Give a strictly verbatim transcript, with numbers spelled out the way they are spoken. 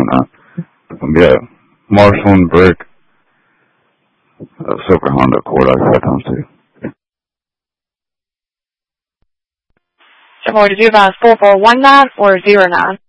Daytona. It's going to be a Marshall and Brick, a Super Honda Accord. I've got those too. So, did you advise four four one nine or zero nine?